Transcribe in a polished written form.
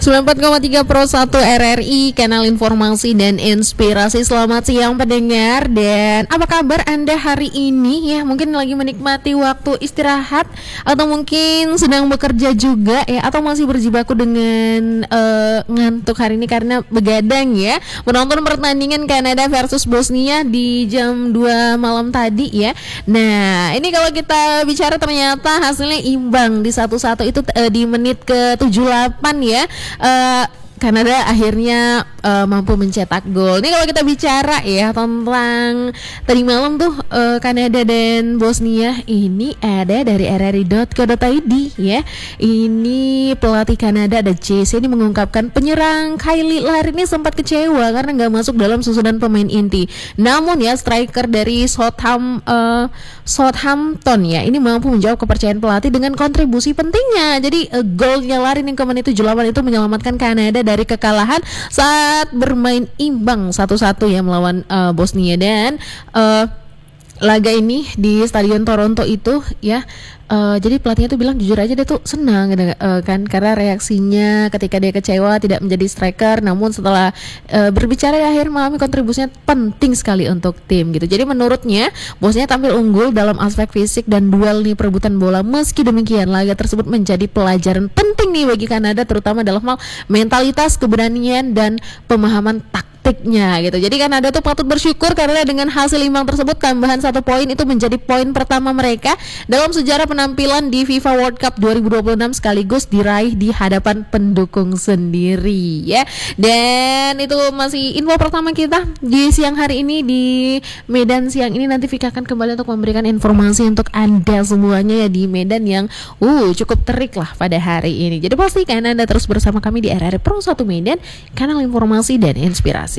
94,3 Pro 1 RRI, kanal informasi dan inspirasi. Selamat siang pendengar, dan apa kabar Anda hari ini ya? Mungkin lagi menikmati waktu istirahat, atau mungkin sedang bekerja juga ya, atau masih berjibaku dengan ngantuk hari ini karena begadang ya, menonton pertandingan Kanada versus Bosnia di jam 2 malam tadi ya. Nah, ini kalau kita bicara ternyata hasilnya imbang di 1-1 itu di menit ke-78 ya. Kanada akhirnya mampu mencetak gol. Ini kalau kita bicara ya tentang tadi malam tuh Kanada dan Bosnia, ini ada dari rri.co.id ya. Ini pelatih Kanada ada JC ini mengungkapkan penyerang Kylie Larry ini sempat kecewa karena nggak masuk dalam susunan pemain inti. Namun ya striker dari Southampton ya ini mampu menjawab kepercayaan pelatih dengan kontribusi pentingnya. Jadi golnya Larry yang ke menit 78 itu menyelamatkan Kanada dari kekalahan saat bermain imbang 1-1 ya melawan Bosnia. Dan laga ini di Stadion Toronto itu ya, jadi pelatihnya tuh bilang jujur aja dia tuh senang kan, karena reaksinya ketika dia kecewa tidak menjadi striker, namun setelah berbicara di akhir mengalami kontribusinya penting sekali untuk tim gitu. Jadi menurutnya Bosnia tampil unggul dalam aspek fisik dan duel nih perebutan bola. Meski demikian laga tersebut menjadi pelajaran penting nih bagi Kanada, terutama dalam hal mentalitas, keberanian dan pemahaman taktiknya gitu. Jadi Kanada tuh patut bersyukur karena dengan hasil imbang tersebut tambahan 1 poin itu menjadi poin pertama mereka dalam sejarah penampilan di FIFA World Cup 2026 sekaligus diraih di hadapan pendukung sendiri ya. Dan itu masih info pertama kita di siang hari ini di Medan siang ini. Nanti Vika akan kembali untuk memberikan informasi untuk Anda semuanya ya di Medan yang cukup terik lah pada hari ini. Jadi pastikan Anda terus bersama kami di RRI Pro 1 Medan, kanal informasi dan inspirasi.